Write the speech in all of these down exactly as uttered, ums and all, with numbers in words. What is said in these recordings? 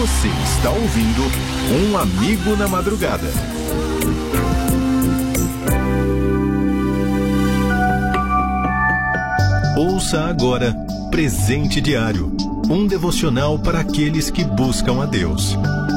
Você está ouvindo Um Amigo na Madrugada. Ouça agora Presente Diário, um devocional para aqueles que buscam a Deus.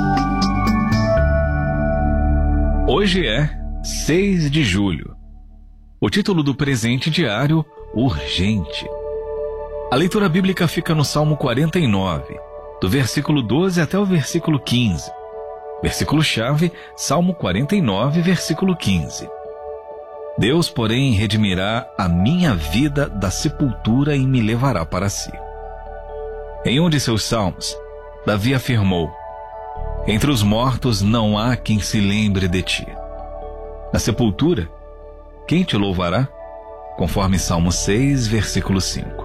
Hoje é seis de julho. O título do Presente Diário, Urgente. A leitura bíblica fica no Salmo quarenta e nove, do versículo doze até o versículo quinze. Versículo-chave, Salmo quarenta e nove, versículo quinze. Deus, porém, redimirá a minha vida da sepultura e me levará para si. Em um de seus salmos, Davi afirmou: entre os mortos não há quem se lembre de ti. Na sepultura, quem te louvará? Conforme Salmo seis, versículo cinco.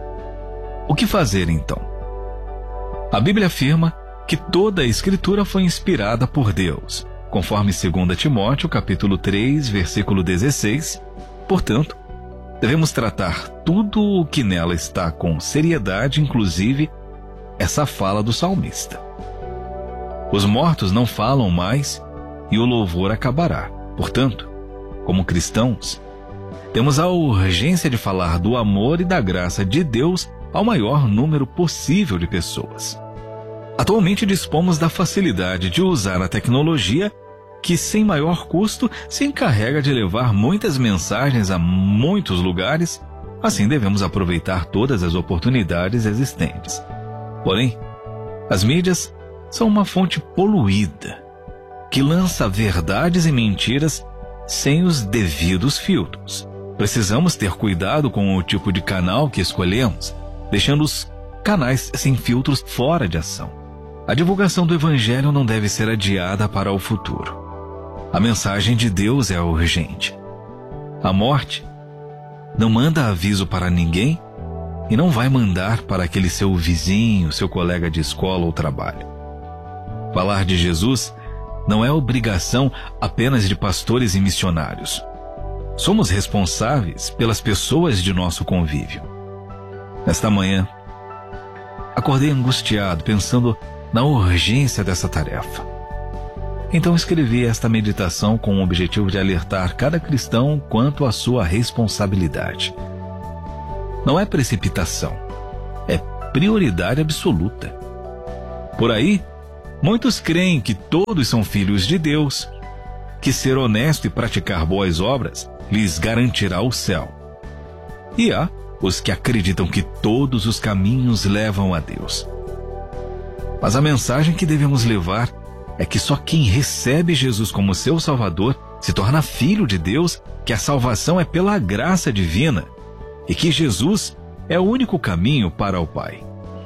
O que fazer então? A Bíblia afirma que toda a Escritura foi inspirada por Deus, conforme dois Timóteo, capítulo três, versículo dezesseis. Portanto, devemos tratar tudo o que nela está com seriedade, inclusive essa fala do salmista. Os mortos não falam mais e o louvor acabará. Portanto, como cristãos, temos a urgência de falar do amor e da graça de Deus ao maior número possível de pessoas. Atualmente dispomos da facilidade de usar a tecnologia que, sem maior custo, se encarrega de levar muitas mensagens a muitos lugares. Assim, devemos aproveitar todas as oportunidades existentes. Porém, as mídias são uma fonte poluída, que lança verdades e mentiras sem os devidos filtros. Precisamos ter cuidado com o tipo de canal que escolhemos, deixando os canais sem filtros fora de ação. A divulgação do Evangelho não deve ser adiada para o futuro. A mensagem de Deus é urgente. A morte não manda aviso para ninguém e não vai mandar para aquele seu vizinho, seu colega de escola ou trabalho. Falar de Jesus não é obrigação apenas de pastores e missionários. Somos responsáveis pelas pessoas de nosso convívio. Nesta manhã, acordei angustiado, pensando na urgência dessa tarefa. Então escrevi esta meditação com o objetivo de alertar cada cristão quanto à sua responsabilidade. Não é precipitação, é prioridade absoluta. Por aí, muitos creem que todos são filhos de Deus, que ser honesto e praticar boas obras lhes garantirá o céu. E há os que acreditam que todos os caminhos levam a Deus. Mas a mensagem que devemos levar é que só quem recebe Jesus como seu Salvador se torna filho de Deus, que a salvação é pela graça divina e que Jesus é o único caminho para o Pai.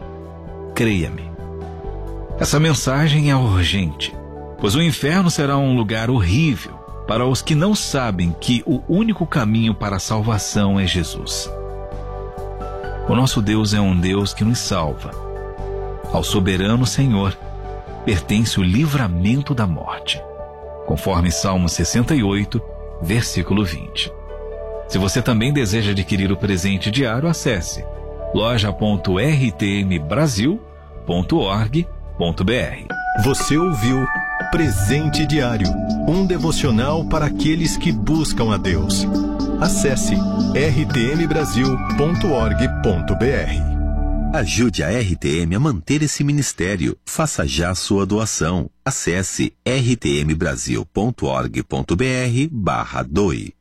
Creia-me, essa mensagem é urgente, pois o inferno será um lugar horrível para os que não sabem que o único caminho para a salvação é Jesus. O nosso Deus é um Deus que nos salva. Ao soberano Senhor pertence o livramento da morte, conforme Salmo sessenta e oito, versículo vinte. Se você também deseja adquirir o presente diário, acesse loja ponto r t m brasil ponto org ponto b r. Você ouviu Presente Diário, um devocional para aqueles que buscam a Deus. Acesse r t m brasil ponto org ponto b r. Ajude a R T M a manter esse ministério. Faça já sua doação. Acesse r t m brasil ponto org ponto b r barra doe.